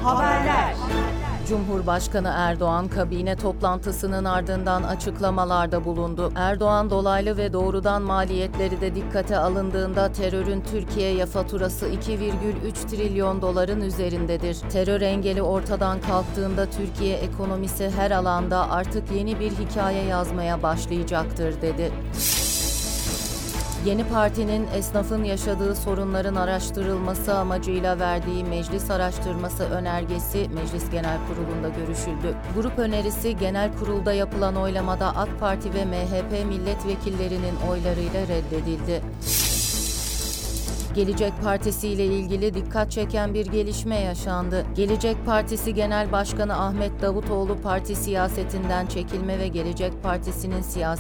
Haberler. Cumhurbaşkanı Erdoğan kabine toplantısının ardından açıklamalarda bulundu. Erdoğan dolaylı ve doğrudan maliyetleri de dikkate alındığında terörün Türkiye'ye faturası 2,3 trilyon doların üzerindedir. Terör engeli ortadan kalktığında Türkiye ekonomisi her alanda artık yeni bir hikaye yazmaya başlayacaktır dedi. Yeni partinin esnafın yaşadığı sorunların araştırılması amacıyla verdiği meclis araştırması önergesi Meclis Genel Kurulu'nda görüşüldü. Grup önerisi genel kurulda yapılan oylamada AK Parti ve MHP milletvekillerinin oylarıyla reddedildi. Gelecek Partisi ile ilgili dikkat çeken bir gelişme yaşandı. Gelecek Partisi Genel Başkanı Ahmet Davutoğlu parti siyasetinden çekilme ve Gelecek Partisi'nin siyasi